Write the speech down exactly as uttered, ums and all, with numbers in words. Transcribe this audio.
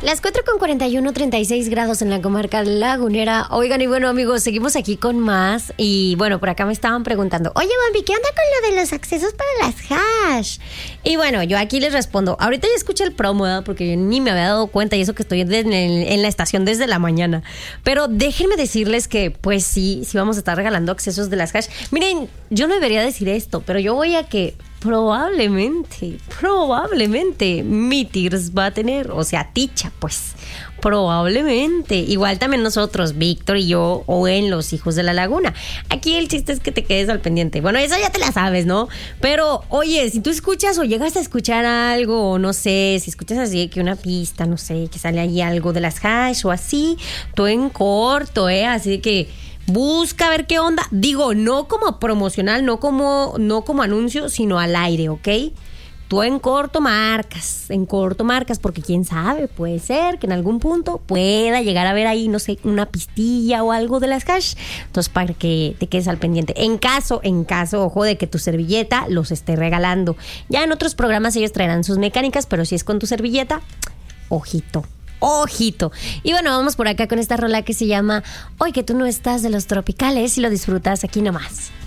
Las cuatro con cuarenta y uno, treinta y seis grados en la comarca lagunera. Oigan, y bueno, amigos, seguimos aquí con más. Y bueno, por acá me estaban preguntando, oye, Bambi, ¿qué onda con lo de los accesos para las hash? Y bueno, yo aquí les respondo. Ahorita ya escuché el promo, ¿verdad? Porque yo ni me había dado cuenta, y eso que estoy en, el, en la estación desde la mañana. Pero déjenme decirles que, pues sí, sí vamos a estar regalando accesos de las hash. Miren, yo no debería decir esto, pero yo voy a que probablemente, probablemente mi Tirs va a tener, o sea, Ticha, pues, probablemente. Igual también nosotros, Víctor y yo, o en Los Hijos de la Laguna. Aquí el chiste es que te quedes al pendiente. Bueno, eso ya te la sabes, ¿no? Pero, oye, si tú escuchas o llegas a escuchar algo, o no sé, si escuchas así que una pista, no sé, que sale ahí algo de las hash o así, tú en corto, ¿eh? Así que busca a ver qué onda. Digo, no como promocional, no como, no como anuncio, sino al aire, ¿ok? Tú en corto marcas, en corto marcas, porque quién sabe, puede ser que en algún punto pueda llegar a ver ahí, no sé, una pistilla o algo de las hash. Entonces, para que te quedes al pendiente. En caso, en caso, ojo, de que tu servilleta los esté regalando. Ya en otros programas ellos traerán sus mecánicas, pero si es con tu servilleta, ojito. Ojito. Y bueno, vamos por acá con esta rola que se llama Hoy que tú no estás, de Los Tropicales, y lo disfrutas aquí nomás.